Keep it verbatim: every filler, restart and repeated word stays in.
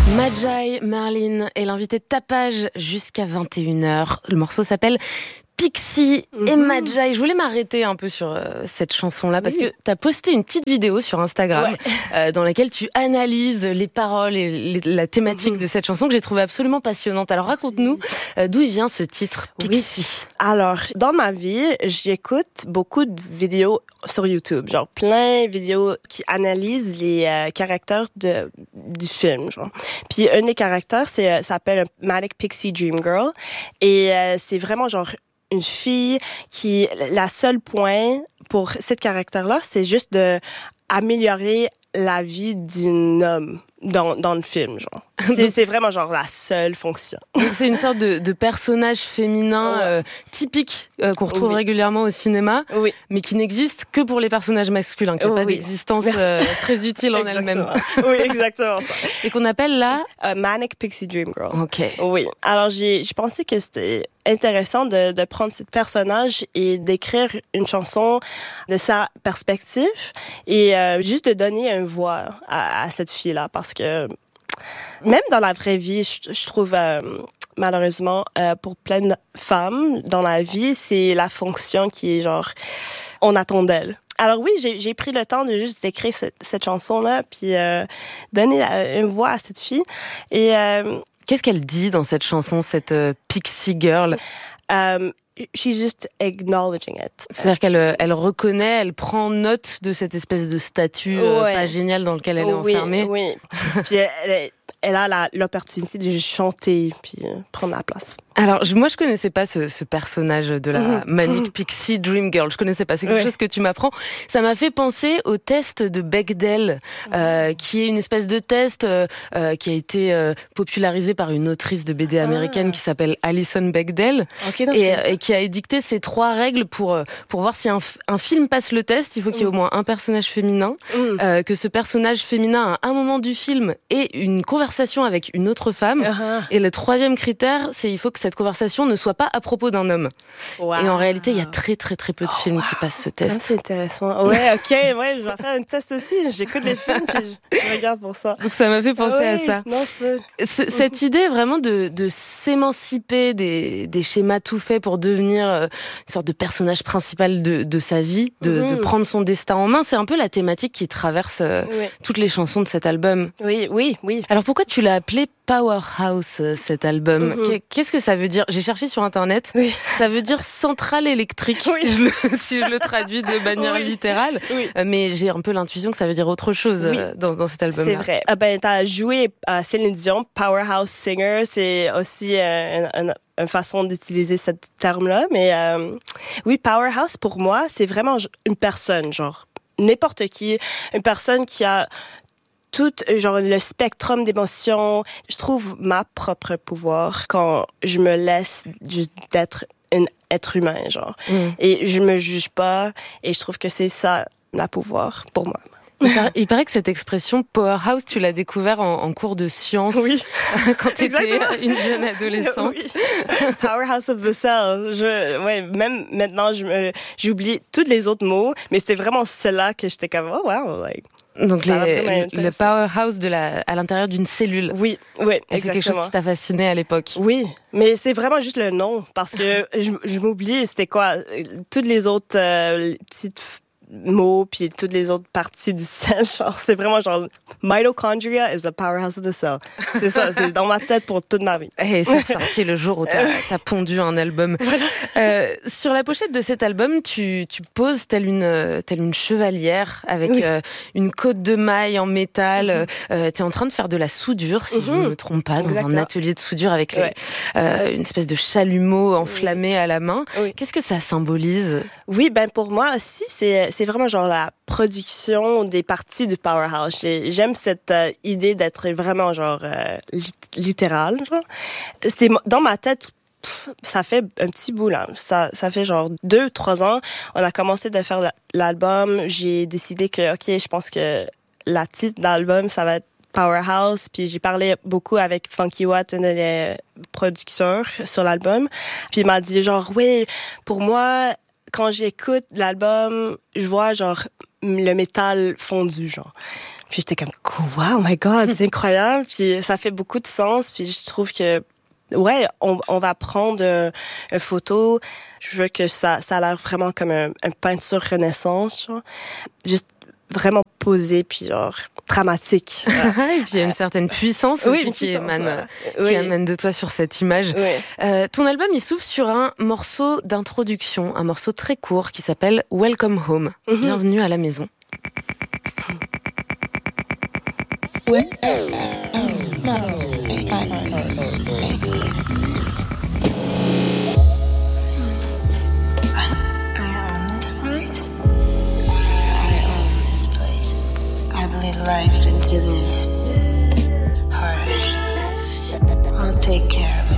Majai Marlin est l'invité de Tapage jusqu'à vingt et une heures. Le morceau s'appelle Pixie mm-hmm. et Majai. Je voulais m'arrêter un peu sur euh, cette chanson-là parce oui. que tu as posté une petite vidéo sur Instagram ouais. euh, dans laquelle tu analyses les paroles et les, la thématique mm-hmm. de cette chanson que j'ai trouvée absolument passionnante. Alors raconte-nous euh, d'où il vient ce titre, Pixie. Oui. Alors, dans ma vie, j'écoute beaucoup de vidéos sur YouTube, genre plein de vidéos qui analysent les euh, caractères de, du film, genre. Puis un des caractères, c'est, ça s'appelle Manic Pixie Dream Girl et euh, c'est vraiment genre une fille qui, la seule point pour cette caractère-là, c'est juste de améliorer la vie d'un homme dans, dans le film, genre. C'est, c'est vraiment, genre, la seule fonction. Donc, c'est une sorte de, de personnage féminin ouais. euh, typique euh, qu'on retrouve oui. régulièrement au cinéma, oui. mais qui n'existe que pour les personnages masculins, qui n'a oui. pas d'existence euh, très utile en elle-même. Oui, exactement ça. Et qu'on appelle la... Uh, Manic Pixie Dream Girl. OK. Oui. Alors, j'ai, j'ai pensé que c'était intéressant de, de prendre ce personnage et d'écrire une chanson de sa perspective et euh, juste de donner une voix à, à cette fille-là, parce que même dans la vraie vie, je, je trouve euh, malheureusement euh, pour plein de femmes dans la vie, c'est la fonction qui est genre on attend d'elle. Alors oui, j'ai, j'ai pris le temps de juste d'écrire cette, cette chanson-là puis euh, donner la, une voix à cette fille et euh, qu'est-ce qu'elle dit dans cette chanson, cette euh, Pixie Girl? Um, she's just acknowledging it. C'est-à-dire qu'elle elle reconnaît, elle prend note de cette espèce de statut ouais. euh, pas génial dans lequel elle est oui, enfermée. Oui, puis elle, elle, elle a la, l'opportunité de juste chanter puis euh, prendre la place. Alors, je, moi, je connaissais pas ce, ce personnage de la mmh. Manic Pixie Dream Girl. Je connaissais pas. C'est quelque ouais. chose que tu m'apprends. Ça m'a fait penser au test de Bechdel, euh, mmh. qui est une espèce de test euh, qui a été euh, popularisé par une autrice de B D américaine ah. qui s'appelle Alison Bechdel okay, non, et, et qui a édicté ces trois règles pour pour voir si un, un film passe le test. Il faut qu'il y ait au moins un personnage féminin, mmh. euh, que ce personnage féminin à un moment du film ait une conversation avec une autre femme. Uh-huh. Et le troisième critère, c'est il faut que cette conversation ne soit pas à propos d'un homme. Wow. Et en réalité, il y a très très très peu de films oh, wow. qui passent ce test. Ah, c'est intéressant. Ouais, ok, ouais, je vais faire un test aussi. J'écoute les films puis je, je regarde pour ça. Donc ça m'a fait penser ah, à oui, ça. Non, c'est... Cette idée vraiment de, de s'émanciper des, des schémas tout faits pour devenir une sorte de personnage principal de, de sa vie, de, mm-hmm. de prendre son destin en main, c'est un peu la thématique qui traverse oui. toutes les chansons de cet album. Oui, oui, oui. Alors pourquoi tu l'as appelé Powerhouse, cet album? Mm-hmm. Qu'est-ce que ça veut dire? J'ai cherché sur Internet. Oui. Ça veut dire centrale électrique, oui. si, je le, si je le traduis de manière oui. littérale. Oui. Mais j'ai un peu l'intuition que ça veut dire autre chose oui. dans, dans cet album-là. C'est vrai. Ah ben, t'as joué à Céline Dion, Powerhouse Singer. C'est aussi euh, une, une, une façon d'utiliser ce terme-là. Mais euh, oui, Powerhouse, pour moi, c'est vraiment une personne, genre n'importe qui. Une personne qui a tout genre le spectrum d'émotions. Je trouve ma propre pouvoir quand je me laisse juste d'être un être humain, genre. Mm. Et je me juge pas. Et je trouve que c'est ça, la pouvoir, pour moi. Il paraît, il paraît que cette expression Powerhouse, tu l'as découvert en, en cours de sciences oui. quand tu étais une jeune adolescente. Oui. Powerhouse of the Cell. Je, ouais, même maintenant, je me, j'oublie tous les autres mots, mais c'était vraiment celle-là que j'étais comme, oh wow, like. Donc les, le powerhouse de la, à l'intérieur d'une cellule. Oui, oui, exactement. C'est quelque chose qui t'a fasciné à l'époque. Oui, mais c'est vraiment juste le nom, parce que je, je m'oublie, c'était quoi, toutes les autres euh, petites mots puis toutes les autres parties du cell, genre c'est vraiment genre mitochondria is the powerhouse of the cell. C'est ça, c'est dans ma tête pour toute ma vie. Et c'est sorti le jour où t'as, t'as pondu un album. Voilà. Euh, sur la pochette de cet album, tu, tu poses telle une, telle une chevalière avec oui. euh, une côte de maille en métal. Mm-hmm. Euh, t'es en train de faire de la soudure, si mm-hmm. je ne me trompe pas, dans Exactement. un atelier de soudure avec les, ouais. euh, une espèce de chalumeau enflammé oui. à la main. Oui. Qu'est-ce que ça symbolise? Oui, ben pour moi aussi, c'est, c'est vraiment genre la production des parties du Powerhouse. J'ai, j'aime cette euh, idée d'être vraiment genre euh, lit- littéral. Genre. C'était dans ma tête. Pff, ça fait un petit bout là. Ça, ça fait genre deux, trois ans. On a commencé de faire l'album. J'ai décidé que ok, je pense que la titre d'album ça va être Powerhouse. Puis j'ai parlé beaucoup avec Funky Watt, un des producteurs sur l'album. Puis il m'a dit genre oui, pour moi. Quand j'écoute l'album, je vois genre le métal fondu, genre. Puis j'étais comme, wow, oh my God, c'est incroyable. Puis ça fait beaucoup de sens. Puis je trouve que, ouais, on, on va prendre euh, une photo. Je veux que ça, ça a l'air vraiment comme un, une peinture renaissance, genre. Juste vraiment posée, puis genre dramatique. Et puis il y a une certaine puissance aussi oui, qui, puissance, émane, voilà. qui oui. émane de toi sur cette image. Oui. Euh, ton album, il s'ouvre sur un morceau d'introduction, un morceau très court qui s'appelle Welcome Home. Mm-hmm. Bienvenue à la maison. Ouais.